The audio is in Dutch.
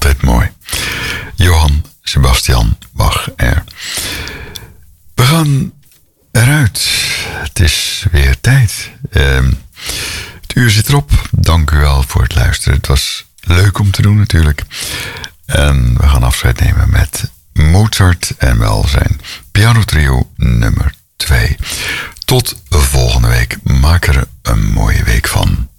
altijd mooi. Johann Sebastian Bach er. We gaan eruit. Het is weer tijd. Het uur zit erop. Dank u wel voor het luisteren. Het was leuk om te doen natuurlijk. En we gaan afscheid nemen met Mozart en wel zijn pianotrio nummer 2. Tot volgende week. Maak er een mooie week van.